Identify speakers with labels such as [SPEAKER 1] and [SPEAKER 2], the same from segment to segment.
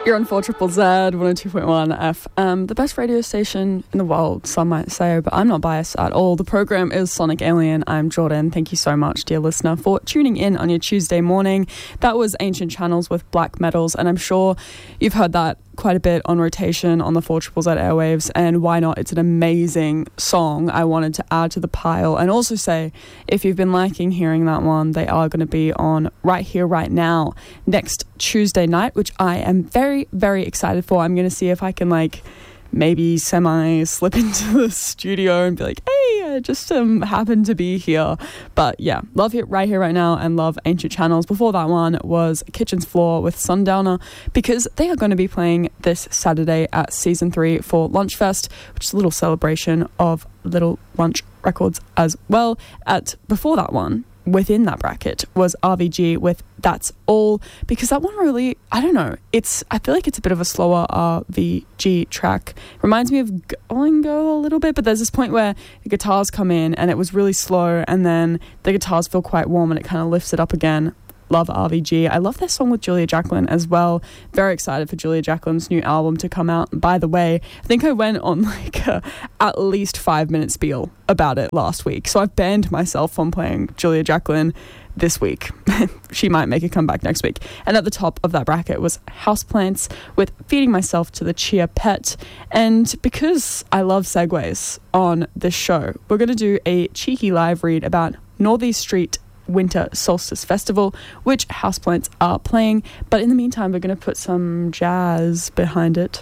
[SPEAKER 1] You're on 4 Triple Z, 102.1 FM, the best radio station in the world, some might say, but I'm not biased at all. The program is Sonic Alien. I'm Jordan. Thank you so much, dear listener, for tuning in on your Tuesday morning. That was Ancient Channels with Black Metals, and I'm sure you've heard that quite a bit on rotation on the 4 Triple Z airwaves, and why not? It's an amazing song I wanted to add to the pile, and also say, if you've been liking hearing that one, they are going to be on Right Here, Right Now next Tuesday night, which I am very, very excited for. I'm going to see if I can maybe slip into the studio and be like, hey, I just happened to be here. But yeah, love it Right Here, Right Now, and love Ancient Channels. Before that one was Kitchen's Floor with Sundowner, because they are going to be playing this Saturday at Season 3 for Lunchfest, which is a little celebration of Little Lunch Records as well. Before that one, within that bracket, was RVG with That's All, because that one really, I don't know, I feel like it's a bit of a slower RVG track. Reminds me of Going Go a little bit, but there's this point where the guitars come in and it was really slow, and then the guitars feel quite warm and it kind of lifts it up again. Love RVG. I love their song with Julia Jacqueline as well. Very excited for Julia Jacqueline's new album to come out. By the way, I think I went on at least 5-minute spiel about it last week. So I've banned myself from playing Julia Jacqueline this week. She might make a comeback next week. And at the top of that bracket was Houseplants with Feeding Myself to the Chia Pet. And because I love segues on this show, we're going to do a cheeky live read about Northeast Street Winter Solstice Festival, which Houseplants are playing. But in the meantime, we're going to put some jazz behind it.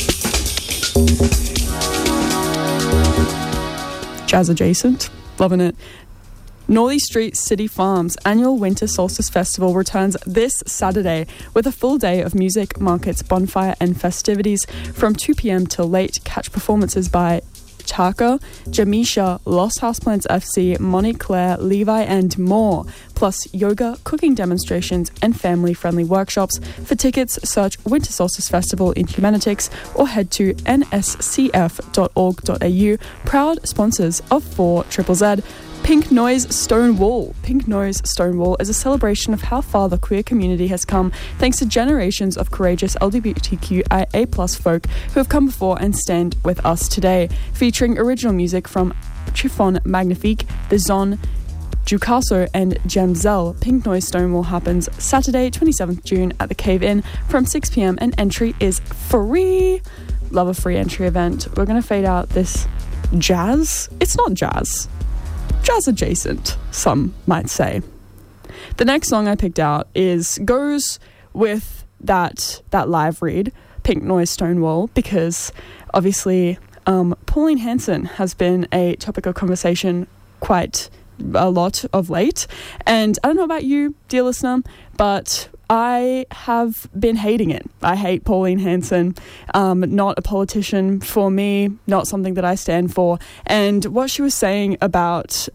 [SPEAKER 1] Jazz adjacent. Loving it. Northeast Street City Farms annual Winter Solstice Festival returns this Saturday with a full day of music, markets, bonfire and festivities from 2 p.m. till late. Catch performances by Taka, Jamisha, Lost Houseplants FC, Monique Claire, Levi and more, plus yoga, cooking demonstrations and family-friendly workshops. For tickets, search Winter Solstice Festival in Humanitics or head to nscf.org.au. Proud sponsors of 4 Triple Z. Pink Noise Stonewall. Pink Noise Stonewall is a celebration of how far the queer community has come thanks to generations of courageous LGBTQIA+ folk who have come before and stand with us today. Featuring original music from Chiffon Magnifique, The Zon, Jucasso and Jamzel, Pink Noise Stonewall happens Saturday, 27th June at the Cave Inn from 6 p.m. and entry is free. Love a free entry event. We're going to fade out this jazz. It's not jazz. Jazz adjacent, some might say. The next song I picked out goes with that live read, Pink Noise Stonewall, because obviously Pauline Hanson has been a topic of conversation quite a lot of late, and I don't know about you, dear listener, but I have been hating it. I hate Pauline Hanson, not a politician for me, not something that I stand for. And what she was saying about,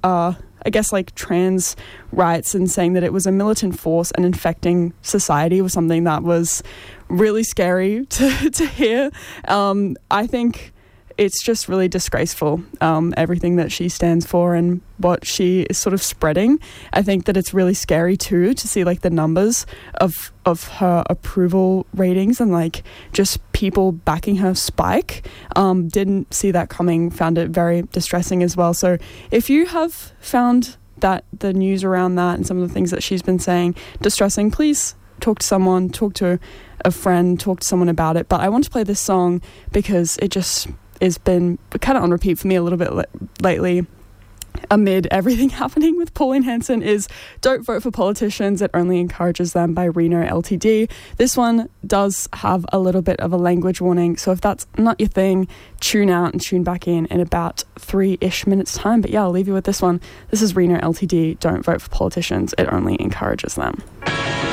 [SPEAKER 1] trans rights and saying that it was a militant force and infecting society was something that was really scary to hear. I think it's just really disgraceful, everything that she stands for and what she is sort of spreading. I think that it's really scary too to see the numbers of her approval ratings and just people backing her spike. Didn't see that coming, found it very distressing as well. So if you have found that the news around that and some of the things that she's been saying distressing, please talk to someone, talk to a friend, talk to someone about it. But I want to play this song because it just has been kind of on repeat for me a little bit lately amid everything happening with Pauline Hanson is Don't Vote for Politicians, It Only Encourages Them by Reno LTD. This one does have a little bit of a language warning, so if that's not your thing, tune out and tune back in about 3-ish minutes time. But yeah, I'll leave you with this one. This is Reno LTD, Don't Vote for Politicians, It Only Encourages Them.